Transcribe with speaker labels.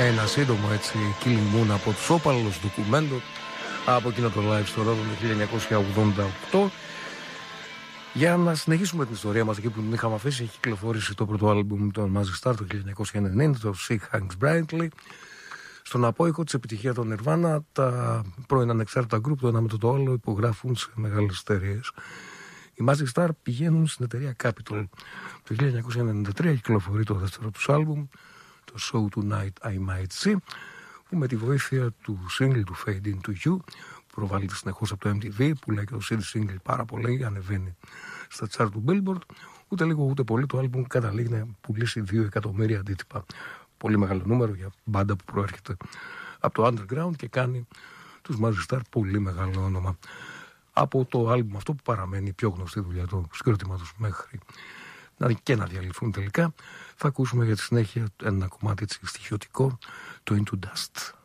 Speaker 1: Ένα σύντομο έτσι Killing Moon από τους Όπαλους ντοκουμέντο από εκείνο το live στο Ρόδο το 1988. Για να συνεχίσουμε την ιστορία μας εκεί που την είχαμε αφήσει, έχει κυκλοφορήσει το πρώτο άλμπουμ των Magic Star το 1990, το She Hangs Brightly. Στον απόϊχο της επιτυχία των Nirvana, τα πρώην ανεξάρτητα γκρουπ το ένα με το άλλο υπογράφουν σε μεγάλες εταιρείες. Οι Magic Star πηγαίνουν στην εταιρεία Capitol. Το 1993 κυκλοφορεί το δεύτερο τους άλμπουμ, το Show Tonight I Might See, που με τη βοήθεια του single του Fade Into You, που προβάλλεται συνεχώς από το MTV, που λέει και το CD single πάρα πολύ, ανεβαίνει στα chart του Billboard, ούτε λίγο ούτε πολύ το άλμπουμ καταλήγει να πουλήσει 2 εκατομμύρια αντίτυπα. Πολύ μεγάλο νούμερο για μπάντα που προέρχεται από το underground και κάνει τους Magic Star πολύ μεγάλο όνομα. Από το άλμπουμ αυτό που παραμένει η πιο γνωστή δουλειά του συγκροτήματος μέχρι να διαλυθούν τελικά, θα ακούσουμε για τη συνέχεια ένα κομμάτι έτσι στοιχειωτικό, το Into Dust.